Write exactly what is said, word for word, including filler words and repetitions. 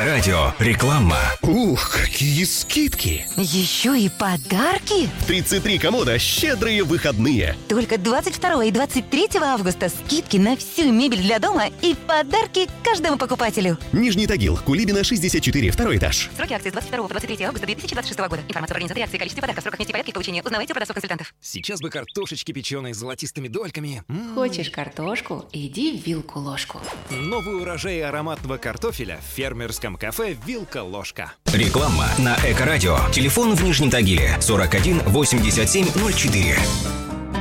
Эко-радио. Реклама. Ух, какие скидки! Еще и подарки? тридцать три комода «Щедрые выходные». Только двадцать второго и двадцать третьего августа скидки на всю мебель для дома и подарки каждому покупателю. Нижний Тагил, Кулибина, шестьдесят четыре, второй этаж. Сроки акции с двадцать второго по двадцать третьего августа две тысячи двадцать шестого года. Информация об организации акции, количестве подарков, сроках нести порядке их получения узнавайте у продавцов-консультантов. Сейчас бы картошечки печеной с золотистыми дольками. М-м-м. Хочешь картошку? Иди в вилку-ложку. Новый урожай ароматного картофеля в фермерском кафе «Вилка-ложка». Реклама на Эко-радио. Телефон в Нижнем Тагиле сорок один восемьдесят семь ноль четыре.